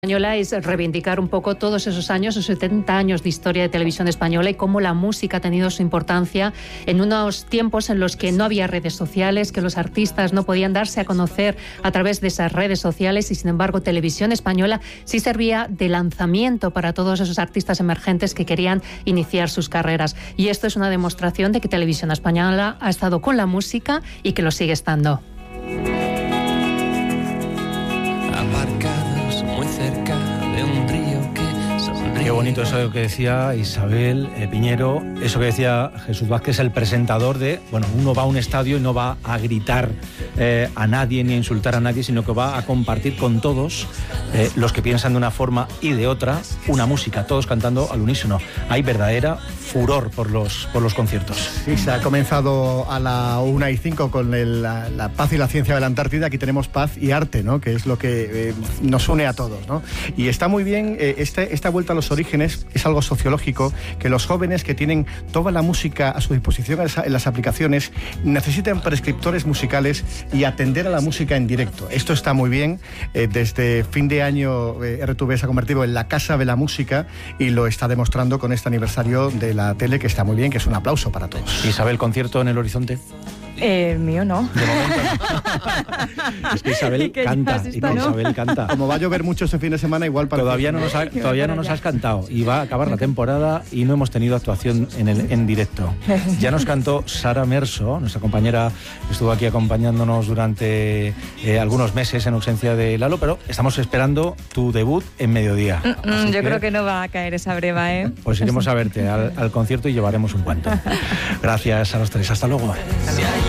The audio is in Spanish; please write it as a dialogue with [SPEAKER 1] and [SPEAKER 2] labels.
[SPEAKER 1] Española es reivindicar un poco todos esos años, esos 70 años de historia de televisión española y cómo la música ha tenido su importancia en unos tiempos en los que no había redes sociales, que los artistas no podían darse a conocer a través de esas redes sociales y, sin embargo, Televisión Española sí servía de lanzamiento para todos esos artistas emergentes que querían iniciar sus carreras. Y esto es una demostración de que Televisión Española ha estado con la música y que lo sigue estando.
[SPEAKER 2] Aparcados muy cerca de un río que sonríe.
[SPEAKER 3] Qué bonito eso que decía Isabel Piñero, eso que decía Jesús Vázquez, el presentador de, bueno, uno va a un estadio y no va a gritar a nadie ni a insultar a nadie, sino que va a compartir con todos los que piensan de una forma y de otra una música, todos cantando al unísono. Hay verdadera furor por los conciertos.
[SPEAKER 4] Sí, se ha comenzado a la 1:05 con la paz y la ciencia de la Antártida. Aquí tenemos paz y arte, ¿no? Que es lo que nos une a todos, ¿no? Y está muy bien, esta vuelta a los orígenes es algo sociológico, que los jóvenes que tienen toda la música a su disposición en las aplicaciones necesitan prescriptores musicales y atender a la música en directo. Esto está muy bien. Desde fin de año RTV se ha convertido en la casa de la música y lo está demostrando con este aniversario de la tele, que está muy bien, que es un aplauso para todos.
[SPEAKER 3] Isabel, ¿concierto en el horizonte?
[SPEAKER 5] Mío no.
[SPEAKER 3] De momento. Es que Isabel canta. Isabel canta.
[SPEAKER 4] Como va a llover mucho este fin de semana, igual para
[SPEAKER 3] todavía no nos has cantado y va a acabar la temporada y no hemos tenido actuación en directo. Ya nos cantó Sara Merso, nuestra compañera que estuvo aquí acompañándonos durante algunos meses en ausencia de Lalo, pero estamos esperando tu debut en Mediodía.
[SPEAKER 5] Yo creo que no va a caer esa breva, ¿eh?
[SPEAKER 3] Pues iremos a verte al concierto y llevaremos un cuento. Gracias a los tres. Hasta luego.